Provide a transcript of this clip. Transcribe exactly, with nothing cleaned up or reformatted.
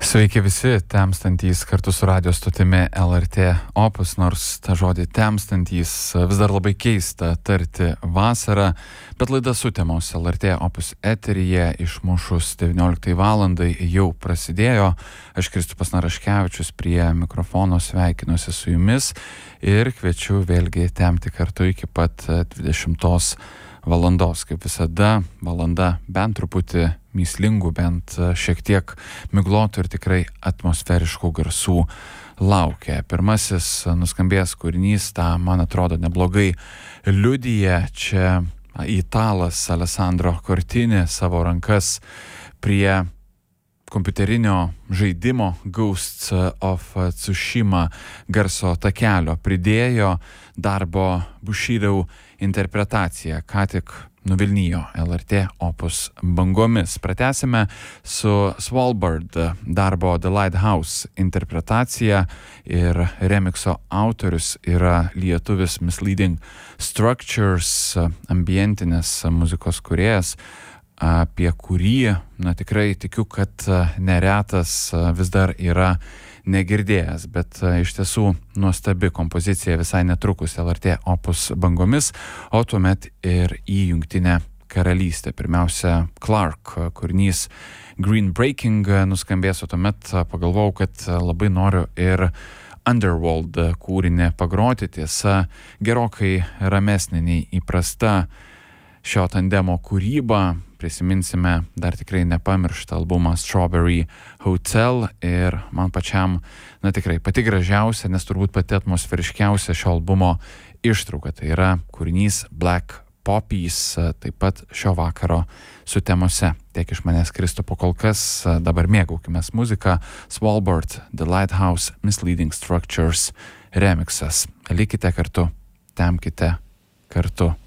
Sveiki visi, temstantys kartu su radio stotimi L R T Opus, nors tą žodį temstantys vis dar labai keista tarti vasarą, bet laida Sutemos L R T Opus eteryje išmušus devynioliktai valandai jau prasidėjo. Aš Kristupas Naraškevičius prie mikrofono sveikinuosi su jumis ir kviečiu vėlgi temti kartu iki pat dvidešimtos valandos. Kaip visada, valanda bent truputį myslingų, bent šiek tiek miglotų ir tikrai atmosferiškų garsų laukia. Pirmasis nuskambėjęs kūrinys, tą, man atrodo, neblogai liudija. Čia italas Alessandro Cortini savo rankas prie kompiuterinio žaidimo Ghosts of Tsushima garso takelio pridėjo darbo Bushido interpretaciją, ką tik nuvilnijo L R T Opus bangomis. Pratęsime su Svalbard darbo The Lighthouse interpretacija ir remikso autorius yra lietuvis Misleading Structures, ambientinės muzikos kūrėjas, apie kurį, na tikrai tikiu, kad neretas vis dar yra negirdėjęs, bet iš tiesų nuostabi kompozicija visai netrukus L R T Opus bangomis, o tuomet ir į Jungtinę karalystę. Pirmiausia, Clark kūrinys Green Breaking nuskambės, o tuomet pagalvojau, kad labai noriu ir Underworld kūrinį pagroti, tiesa, gerokai ramesnė nei įprasta šio tandemo kūryba. Prisiminsime dar tikrai nepamirštą albumą Strawberry Hotel ir man pačiam, na tikrai pati gražiausia, nes turbūt pati atmosferiškiausia šio albumo ištrauka. Tai yra kūrinys Black Poppies, taip pat šio vakaro sutemose. Tiek iš manęs, Kristupo, kol kas, dabar mėgaukimės muziką. Svalbard, The Lighthouse, Misleading Structures remixas. Likite kartu, temkite kartu.